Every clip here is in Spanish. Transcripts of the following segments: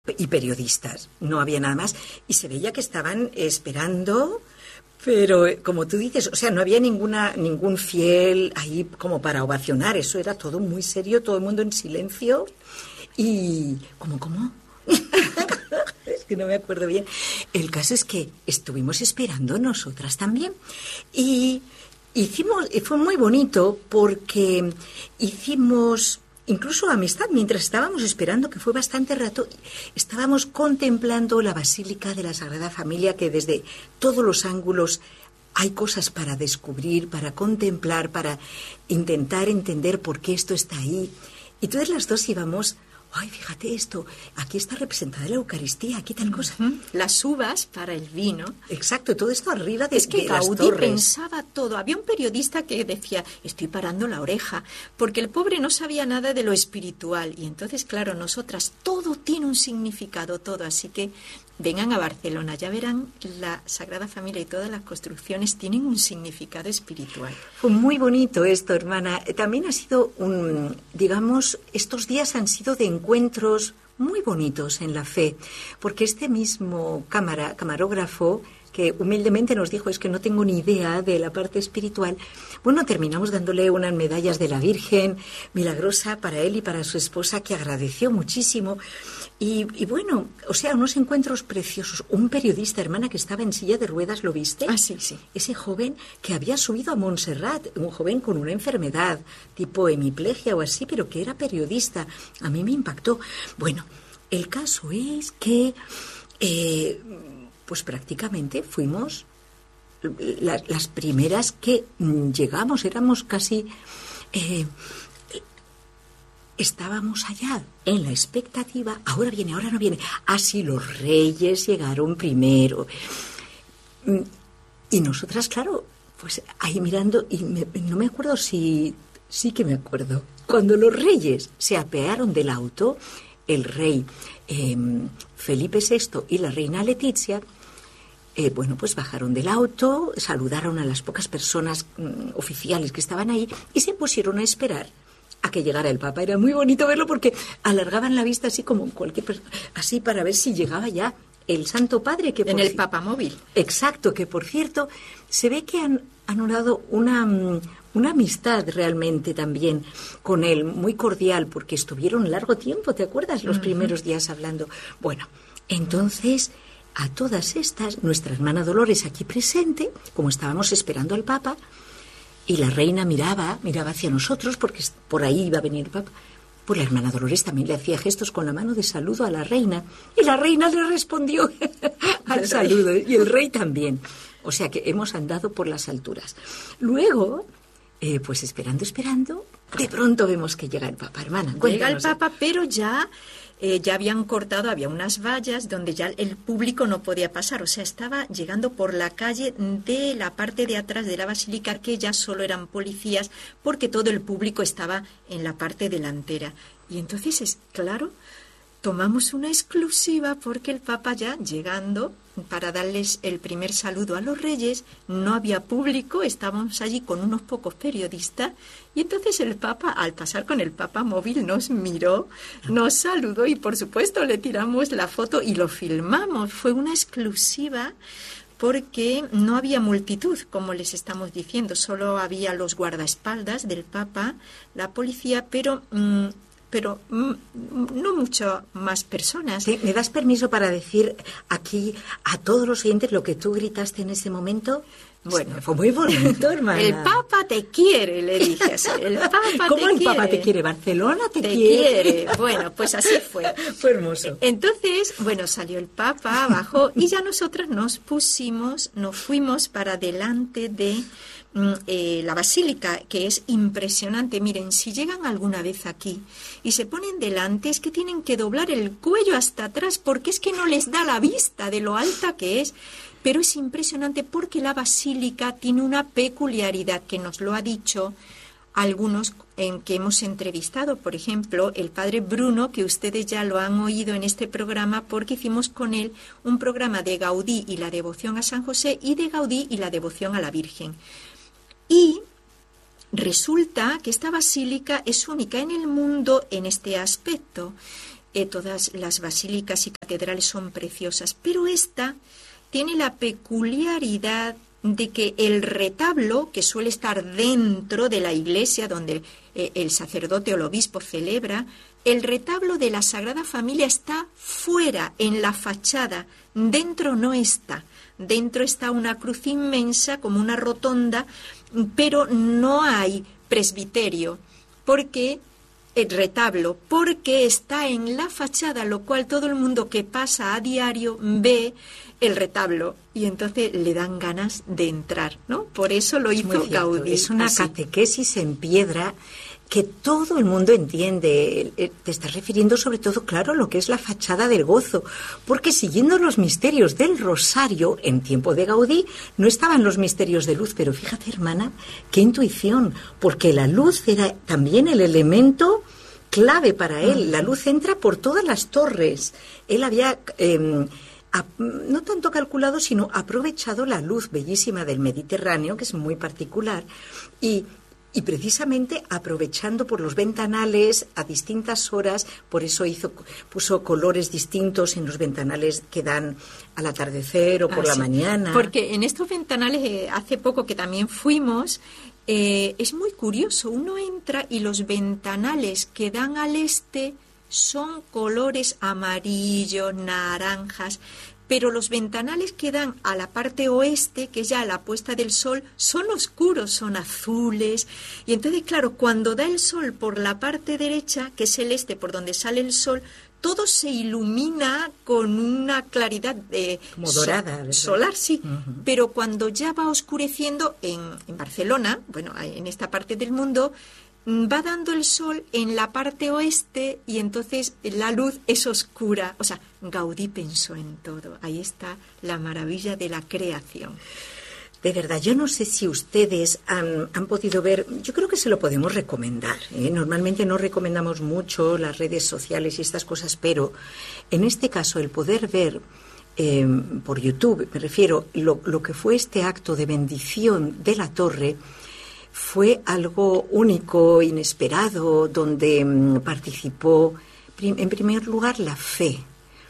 y periodistas, no había nada más. Y se veía que estaban esperando, pero como tú dices, o sea, no había ningún fiel ahí como para ovacionar, eso era todo muy serio, todo el mundo en silencio. Y... ¿Cómo? Es que no me acuerdo bien. El caso es que estuvimos esperando nosotras también. Y fue muy bonito porque hicimos incluso amistad mientras estábamos esperando, que fue bastante rato. Estábamos contemplando la Basílica de la Sagrada Familia, que desde todos los ángulos hay cosas para descubrir, para contemplar, para intentar entender por qué esto está ahí. Y todas las dos íbamos... Ay, fíjate esto, aquí está representada la Eucaristía, aquí tal cosa. Las uvas para el vino. Exacto, todo esto arriba de Es que de las Gaudí torres. pensaba todo. Había un periodista que decía, estoy parando la oreja, porque el pobre no sabía nada de lo espiritual. Y entonces, claro, nosotras, todo tiene un significado, todo. Así que vengan a Barcelona, ya verán, la Sagrada Familia y todas las construcciones tienen un significado espiritual. Fue muy bonito esto, hermana. También ha sido digamos, estos días han sido de encuentros muy bonitos en la fe, porque este mismo camarógrafo, que humildemente nos dijo, es que no tengo ni idea de la parte espiritual, bueno, terminamos dándole unas medallas de la Virgen milagrosa para él y para su esposa, que agradeció muchísimo. Y bueno, o sea, unos encuentros preciosos. Un periodista, hermana, que estaba en silla de ruedas, ¿lo viste? Ah, sí. Ese joven que había subido a Montserrat, un joven con una enfermedad tipo hemiplegia o así, pero que era periodista. A mí me impactó. Bueno, el caso es que, pues prácticamente fuimos las primeras que llegamos, éramos casi... estábamos allá en la expectativa, ahora viene, ahora no viene. Así los reyes llegaron primero. Y nosotras, claro, pues ahí mirando, y no me acuerdo si... Sí que me acuerdo. Cuando los reyes se apearon del auto, el rey Felipe VI y la reina Letizia, bueno, pues bajaron del auto, saludaron a las pocas personas oficiales que estaban ahí y se pusieron a esperar a que llegara el Papa. Era muy bonito verlo porque alargaban la vista así como cualquier persona, así para ver si llegaba ya el Santo Padre. Que en el papamóvil. Exacto, que por cierto, se ve que han anulado una amistad realmente también con él, muy cordial, porque estuvieron largo tiempo, ¿te acuerdas? Los primeros días hablando. Bueno, entonces, a todas estas, nuestra hermana Dolores aquí presente, como estábamos esperando al Papa, y la reina miraba hacia nosotros, porque por ahí iba a venir el Papa. Pues la hermana Dolores también le hacía gestos con la mano de saludo a la reina, y la reina le respondió al saludo, y el rey también. O sea que hemos andado por las alturas. Luego, pues esperando, de pronto vemos que llega el Papa, hermana. Llega el Papa, pero ya habían cortado, había unas vallas donde ya el público no podía pasar, o sea, estaba llegando por la calle de la parte de atrás de la basílica, que ya solo eran policías, porque todo el público estaba en la parte delantera. Y entonces, claro, tomamos una exclusiva porque el Papa ya llegando para darles el primer saludo a los reyes, no había público, estábamos allí con unos pocos periodistas, y entonces el Papa, al pasar con el papamóvil, nos miró, nos saludó y por supuesto le tiramos la foto y lo filmamos. Fue una exclusiva porque no había multitud, como les estamos diciendo, solo había los guardaespaldas del Papa, la policía, pero no mucho más personas. ¿Me das permiso para decir aquí a todos los oyentes lo que tú gritaste en ese momento? Bueno, fue muy bonito, hermana. El Papa te quiere, le dije así. El Papa ¿Cómo el Papa te quiere? ¿Barcelona te quiere? Bueno, pues así fue. Fue hermoso. Entonces, bueno, salió el Papa, bajó, y ya nosotras nos fuimos para delante de la basílica, que es impresionante. Miren, si llegan alguna vez aquí y se ponen delante, es que tienen que doblar el cuello hasta atrás, porque es que no les da la vista de lo alta que es. Pero es impresionante porque la basílica tiene una peculiaridad que nos lo ha dicho algunos en que hemos entrevistado. Por ejemplo, el padre Bruno, que ustedes ya lo han oído en este programa porque hicimos con él un programa de Gaudí y la devoción a San José, y de Gaudí y la devoción a la Virgen. Y resulta que esta basílica es única en el mundo en este aspecto. todas las basílicas y catedrales son preciosas, pero esta tiene la peculiaridad de que el retablo, que suele estar dentro de la iglesia donde el sacerdote o el obispo celebra, el retablo de la Sagrada Familia está fuera, en la fachada, dentro no está. Dentro está una cruz inmensa, como una rotonda, pero no hay presbiterio, porque el retablo, porque está en la fachada, lo cual todo el mundo que pasa a diario ve el retablo y entonces le dan ganas de entrar, ¿no? Por eso lo hizo Gaudí. Es una catequesis en piedra que todo el mundo entiende. Te estás refiriendo sobre todo, claro, a lo que es la fachada del gozo, porque siguiendo los misterios del rosario, en tiempo de Gaudí, no estaban los misterios de luz, pero fíjate, hermana, qué intuición, porque la luz era también el elemento clave para él. La luz entra por todas las torres. Él había no tanto calculado, sino aprovechado la luz bellísima del Mediterráneo, que es muy particular, y precisamente aprovechando por los ventanales a distintas horas, por eso puso colores distintos en los ventanales que dan al atardecer o por la mañana. Porque en estos ventanales, hace poco que también fuimos, es muy curioso, uno entra y los ventanales que dan al este son colores amarillos, naranjas, pero los ventanales que dan a la parte oeste, que es ya la puesta del sol, son oscuros, son azules. Y entonces, claro, cuando da el sol por la parte derecha, que es el este, por donde sale el sol, todo se ilumina con una claridad como dorada, solar, sí. Uh-huh. Pero cuando ya va oscureciendo en Barcelona, bueno, en esta parte del mundo, va dando el sol en la parte oeste y entonces la luz es oscura. O sea, Gaudí pensó en todo. Ahí está la maravilla de la creación. De verdad, yo no sé si ustedes han podido ver, yo creo que se lo podemos recomendar, ¿eh? Normalmente no recomendamos mucho las redes sociales y estas cosas, pero en este caso el poder ver por YouTube, me refiero, lo que fue este acto de bendición de la torre, fue algo único, inesperado, donde participó, en primer lugar, la fe.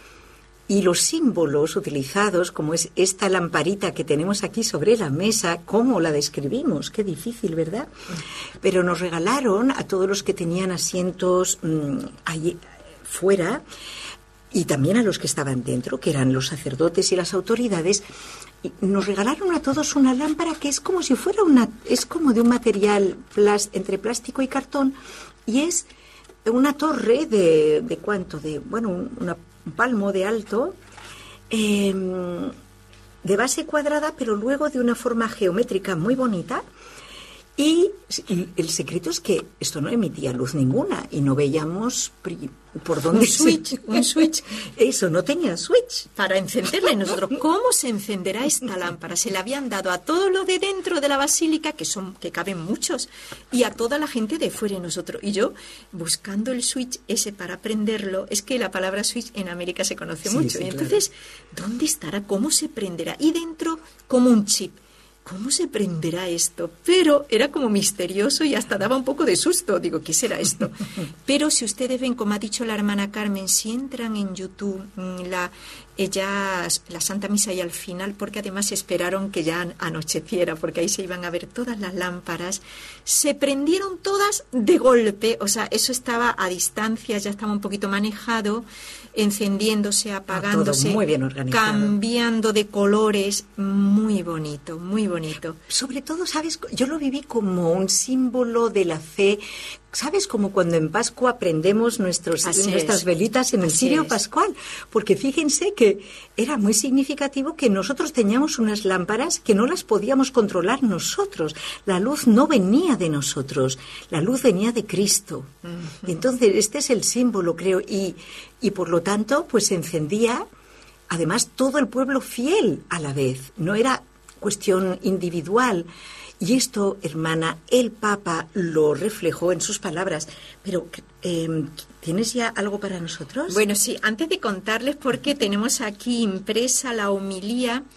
Y los símbolos utilizados, como es esta lamparita que tenemos aquí sobre la mesa, ¿cómo la describimos? Qué difícil, ¿verdad? Pero nos regalaron a todos los que tenían asientos allí fuera, y también a los que estaban dentro, que eran los sacerdotes y las autoridades, nos regalaron a todos una lámpara que es como si fuera es como de un material entre plástico y cartón, y es una torre de ¿cuánto? Un palmo de alto, de base cuadrada, pero luego de una forma geométrica muy bonita. Y el secreto es que esto no emitía luz ninguna y no veíamos por dónde... Un switch. Eso, no tenía switch. Para encenderla. Y nosotros, ¿cómo se encenderá esta lámpara? Se la habían dado a todos los de dentro de la basílica, que caben muchos, y a toda la gente de fuera. Y nosotros, y yo, buscando el switch ese para prenderlo, es que la palabra switch en América se conoce mucho. Sí, y entonces, claro, ¿dónde estará? ¿Cómo se prenderá? Y dentro, como un chip. ¿Cómo se prenderá esto? Pero era como misterioso y hasta daba un poco de susto. Digo, ¿qué será esto? Pero si ustedes ven, como ha dicho la hermana Carmen, si entran en YouTube la Santa Misa y al final, porque además esperaron que ya anocheciera, porque ahí se iban a ver todas las lámparas, se prendieron todas de golpe. O sea, eso estaba a distancia, ya estaba un poquito manejado, encendiéndose, apagándose, todo muy bien organizado, cambiando de colores, muy bonito, muy bonito. Sobre todo, ¿sabes? Yo lo viví como un símbolo de la fe. ¿Sabes? Como cuando en Pascua prendemos nuestras velitas en el cirio pascual. Porque fíjense que era muy significativo que nosotros teníamos unas lámparas que no las podíamos controlar nosotros. La luz no venía de nosotros, la luz venía de Cristo. Uh-huh. Entonces, este es el símbolo, creo, y por lo tanto, pues se encendía, además, todo el pueblo fiel a la vez. No era cuestión individual. Y esto, hermana, el Papa lo reflejó en sus palabras. Pero, ¿tienes ya algo para nosotros? Bueno, sí, antes de contarles, porque tenemos aquí impresa la homilía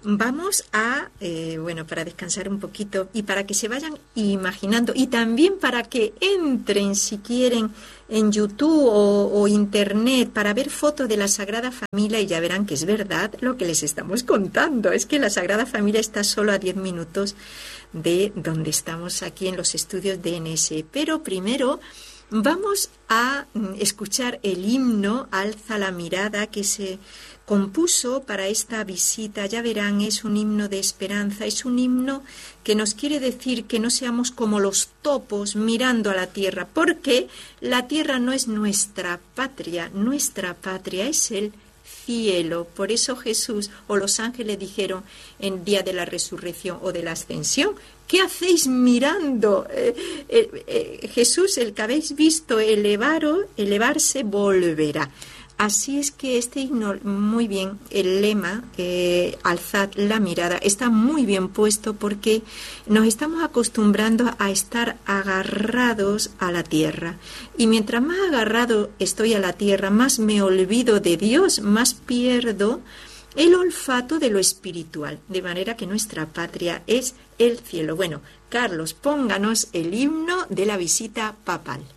Vamos a, para descansar un poquito y para que se vayan imaginando y también para que entren, si quieren, en YouTube o Internet para ver fotos de la Sagrada Familia y ya verán que es verdad lo que les estamos contando. Es que la Sagrada Familia está solo a 10 minutos de donde estamos aquí en los estudios de NS. Pero primero vamos a escuchar el himno Alza la mirada que se compuso para esta visita. Ya verán, es un himno de esperanza, es un himno que nos quiere decir que no seamos como los topos mirando a la tierra, porque la tierra no es nuestra patria es el cielo. Por eso Jesús o los ángeles dijeron en día de la resurrección o de la ascensión: ¿qué hacéis mirando? Jesús, el que habéis visto elevarse, volverá. Así es que este himno, muy bien, el lema, alzad la mirada, está muy bien puesto porque nos estamos acostumbrando a estar agarrados a la tierra. Y mientras más agarrado estoy a la tierra, más me olvido de Dios, más pierdo el olfato de lo espiritual. De manera que nuestra patria es el cielo. Bueno, Carlos, pónganos el himno de la visita papal.